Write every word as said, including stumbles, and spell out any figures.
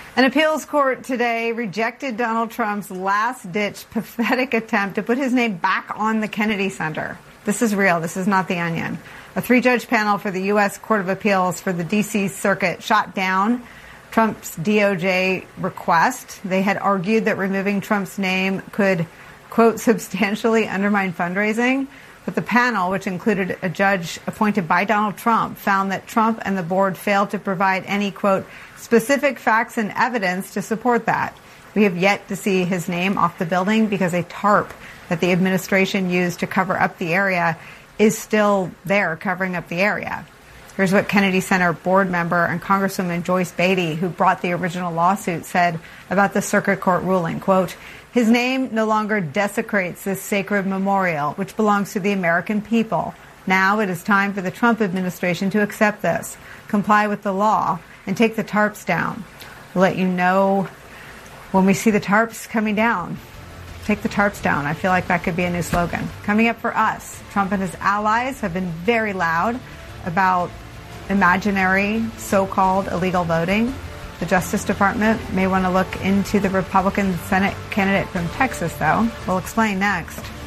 An appeals court today rejected Donald Trump's last-ditch pathetic attempt to put his name back on the Kennedy Center. This is real. This is not The Onion. A three-judge panel for the U S Court of Appeals for the D C Circuit shot down Trump's D O J request. They had argued that removing Trump's name could, quote, substantially undermine fundraising. But the panel, which included a judge appointed by Donald Trump, found that Trump and the board failed to provide any, quote, specific facts and evidence to support that. We have yet to see his name off the building because a tarp that the administration used to cover up the area is still there covering up the area. Here's what Kennedy Center board member and Congresswoman Joyce Beatty, who brought the original lawsuit, said about the circuit court ruling, quote, his name no longer desecrates this sacred memorial, which belongs to the American people. Now it is time for the Trump administration to accept this, comply with the law, and take the tarps down. We'll let you know when we see the tarps coming down. Take the tarps down. I feel like that could be a new slogan. Coming up for us, Trump and his allies have been very loud about imaginary so-called illegal voting. The Justice Department may want to look into the Republican Senate candidate from Texas, though. We'll explain next.